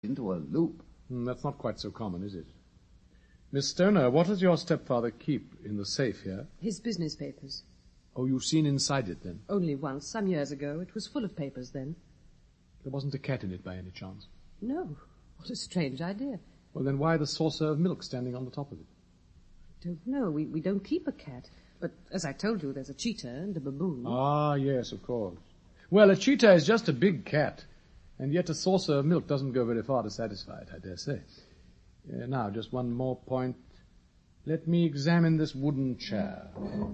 into a loop. That's not quite so common, is it? Miss Stoner, what does your stepfather keep in the safe here? His business papers. Oh, you've seen inside it, then? Only once, some years ago. It was full of papers then. There wasn't a cat in it by any chance? No. What a strange idea. Well, then why the saucer of milk standing on the top of it? I don't know. We don't keep a cat. But as I told you, there's a cheetah and a baboon. Ah, yes, of course. Well, a cheetah is just a big cat, and yet a saucer of milk doesn't go very far to satisfy it, I dare say. Now, just one more point. Let me examine this wooden chair.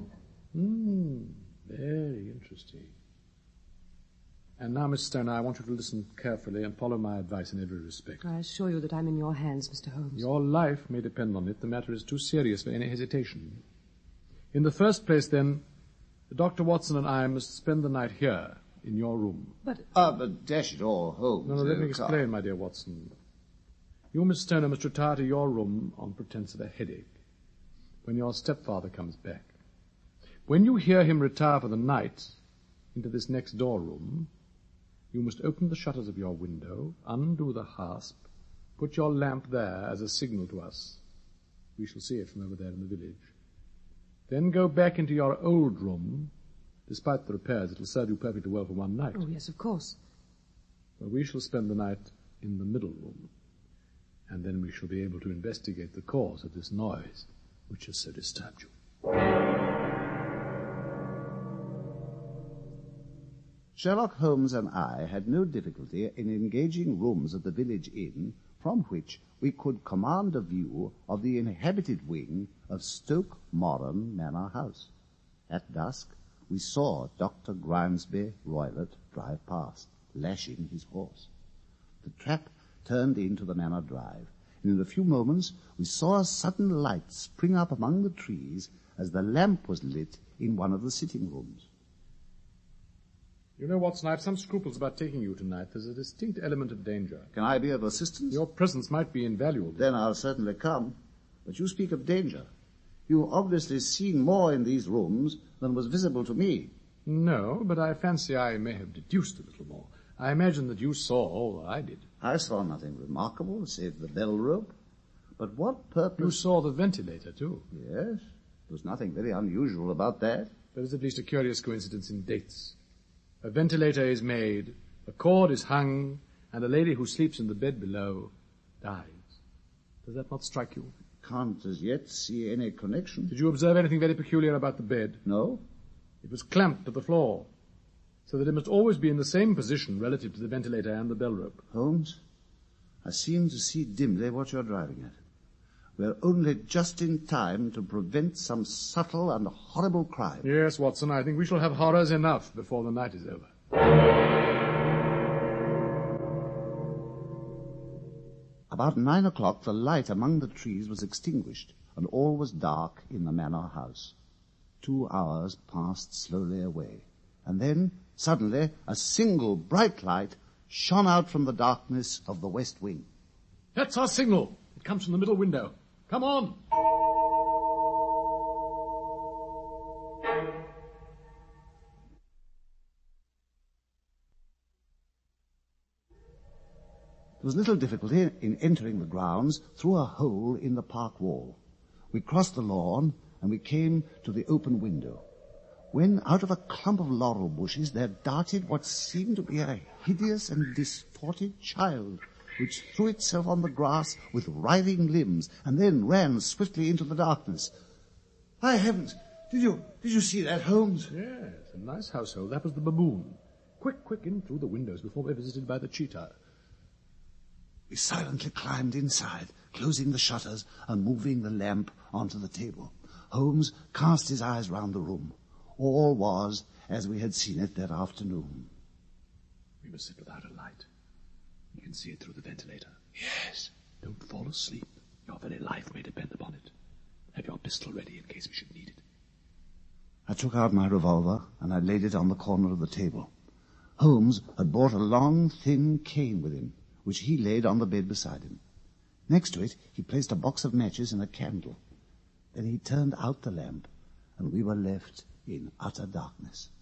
Very interesting. And now, Miss Stoner, I want you to listen carefully and follow my advice in every respect. I assure you that I'm in your hands, Mr. Holmes. Your life may depend on it. The matter is too serious for any hesitation. In the first place, then, Dr. Watson and I must spend the night here, in your room. But dash it all, Holmes. No, let me explain, my dear Watson. You, Miss Stoner, must retire to your room on pretence of a headache when your stepfather comes back. When you hear him retire for the night into this next door room, you must open the shutters of your window, undo the hasp, put your lamp there as a signal to us. We shall see it from over there in the village. Then go back into your old room. Despite the repairs, it will serve you perfectly well for one night. Oh, yes, of course. Well, we shall spend the night in the middle room, and then we shall be able to investigate the cause of this noise which has so disturbed you. Sherlock Holmes and I had no difficulty in engaging rooms at the village inn from which we could command a view of the inhabited wing of Stoke Moran Manor House. At dusk, we saw Dr. Grimesby Roylott drive past, lashing his horse. The trap turned into the Manor Drive, and in a few moments we saw a sudden light spring up among the trees as the lamp was lit in one of the sitting rooms. You know, Watson, I have some scruples about taking you tonight. There's a distinct element of danger. Can I be of assistance? Your presence might be invaluable. Then I'll certainly come. But you speak of danger. You've obviously seen more in these rooms than was visible to me. No, but I fancy I may have deduced a little more. I imagine that you saw all that I did. I saw nothing remarkable, save the bell rope. But what purpose... You saw the ventilator, too. Yes. There was nothing very unusual about that. There is at least a curious coincidence in dates. A ventilator is made, a cord is hung, and a lady who sleeps in the bed below dies. Does that not strike you? Can't as yet see any connection. Did you observe anything very peculiar about the bed? No. It was clamped to the floor, so that it must always be in the same position relative to the ventilator and the bell rope. Holmes, I seem to see dimly what you're driving at. We're only just in time to prevent some subtle and horrible crime. Yes, Watson, I think we shall have horrors enough before the night is over. About 9 o'clock, the light among the trees was extinguished, and all was dark in the manor house. 2 hours passed slowly away, and then, suddenly, a single bright light shone out from the darkness of the west wing. That's our signal. It comes from the middle window. Come on! There was little difficulty in entering the grounds through a hole in the park wall. We crossed the lawn, and we came to the open window, when out of a clump of laurel bushes there darted what seemed to be a hideous and distorted child, which threw itself on the grass with writhing limbs, and then ran swiftly into the darkness. By heavens! Did you see that, Holmes? Yes, a nice household. That was the baboon. Quick, in through the windows before we're visited by the cheetah. We silently climbed inside, closing the shutters and moving the lamp onto the table. Holmes cast his eyes round the room. All was as we had seen it that afternoon. We must sit without a light. You can see it through the ventilator. Yes. Don't fall asleep. Your very life may depend upon it. Have your pistol ready in case we should need it. I took out my revolver and I laid it on the corner of the table. Holmes had brought a long, thin cane with him, which he laid on the bed beside him. Next to it, he placed a box of matches and a candle. Then he turned out the lamp, and we were left in utter darkness.